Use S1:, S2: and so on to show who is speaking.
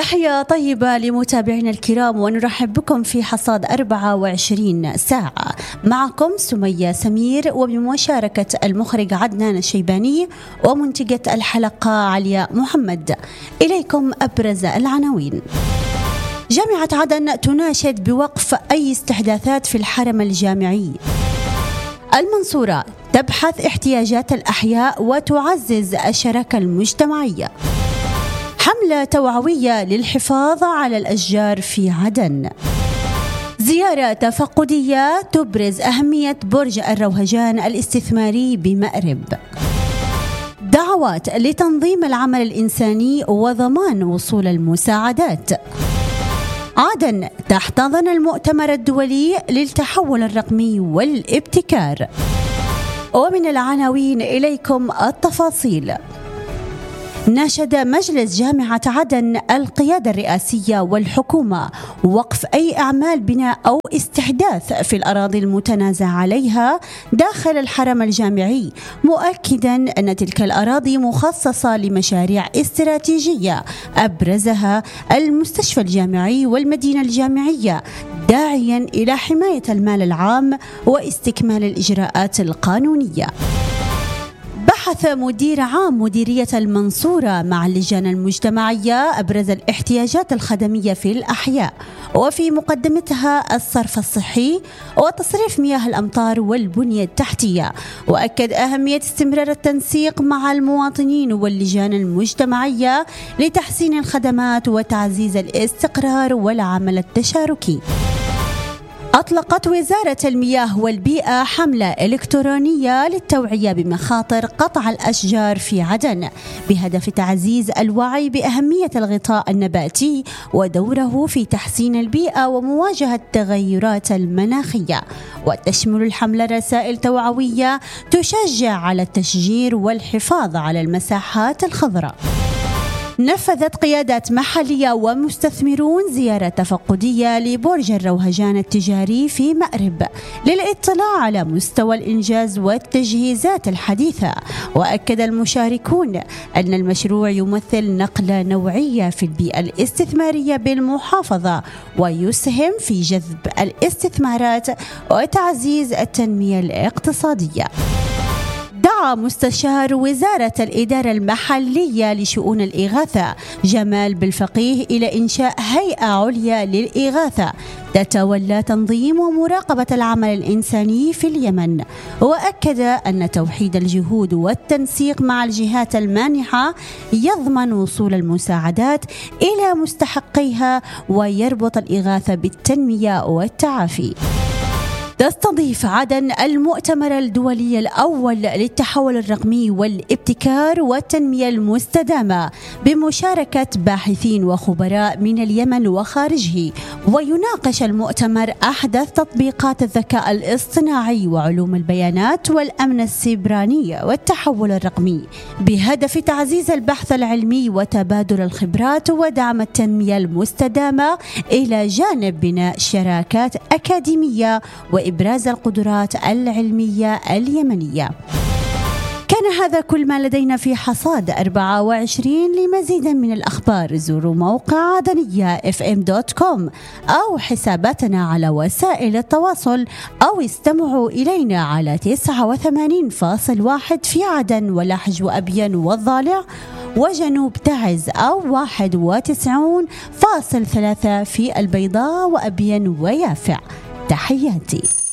S1: تحية طيبة لمتابعينا الكرام، ونرحب بكم في حصاد 24 ساعة. معكم سمية سمير، وبمشاركة المخرج عدنان الشيباني ومنتجة الحلقة عليا محمد. إليكم أبرز العناوين. جامعة عدن تناشد بوقف أي استحداثات في الحرم الجامعي. المنصورة تبحث احتياجات الأحياء وتعزز الشراكة المجتمعية. حملة توعوية للحفاظ على الأشجار في عدن. زيارة تفقدية تبرز أهمية برج الروهجان الاستثماري بمأرب. دعوات لتنظيم العمل الإنساني وضمان وصول المساعدات. عدن تحتضن المؤتمر الدولي للتحول الرقمي والابتكار. ومن العناوين إليكم التفاصيل. ناشد مجلس جامعة عدن القيادة الرئاسية والحكومة وقف أي أعمال بناء أو استحداث في الأراضي المتنازع عليها داخل الحرم الجامعي، مؤكدا أن تلك الأراضي مخصصة لمشاريع استراتيجية أبرزها المستشفى الجامعي والمدينة الجامعية، داعيا إلى حماية المال العام واستكمال الإجراءات القانونية. بحث مدير عام مديرية المنصورة مع اللجان المجتمعية أبرز الاحتياجات الخدمية في الأحياء، وفي مقدمتها الصرف الصحي وتصريف مياه الأمطار والبنية التحتية، وأكد أهمية استمرار التنسيق مع المواطنين واللجان المجتمعية لتحسين الخدمات وتعزيز الاستقرار والعمل التشاركي. أطلقت وزارة المياه والبيئة حملة إلكترونية للتوعية بمخاطر قطع الأشجار في عدن بهدف تعزيز الوعي بأهمية الغطاء النباتي ودوره في تحسين البيئة ومواجهة التغيرات المناخية. وتشمل الحملة رسائل توعوية تشجع على التشجير والحفاظ على المساحات الخضراء. نفذت قيادات محلية ومستثمرون زيارة تفقدية لبرج الروهجان التجاري في مأرب للاطلاع على مستوى الإنجاز والتجهيزات الحديثة، وأكد المشاركون أن المشروع يمثل نقلة نوعية في البيئة الاستثمارية بالمحافظة ويسهم في جذب الاستثمارات وتعزيز التنمية الاقتصادية. دعا مستشار وزارة الإدارة المحلية لشؤون الإغاثة جمال بالفقيه إلى إنشاء هيئة عليا للإغاثة تتولى تنظيم ومراقبة العمل الإنساني في اليمن، وأكد أن توحيد الجهود والتنسيق مع الجهات المانحة يضمن وصول المساعدات إلى مستحقيها ويربط الإغاثة بالتنمية والتعافي. تستضيف عدن المؤتمر الدولي الأول للتحول الرقمي والابتكار والتنمية المستدامة بمشاركة باحثين وخبراء من اليمن وخارجه، ويناقش المؤتمر أحدث تطبيقات الذكاء الاصطناعي وعلوم البيانات والأمن السيبراني والتحول الرقمي بهدف تعزيز البحث العلمي وتبادل الخبرات ودعم التنمية المستدامة إلى جانب بناء شراكات أكاديمية وإبراز القدرات العلمية اليمنية. كان هذا كل ما لدينا في حصاد 24. لمزيد من الأخبار زوروا موقع عدنية fm.com أو حساباتنا على وسائل التواصل، أو استمعوا إلينا على 89.1 في عدن ولحج وأبين والضالع وجنوب تعز، أو 91.3 في البيضاء وأبين ويافع. تحياتي.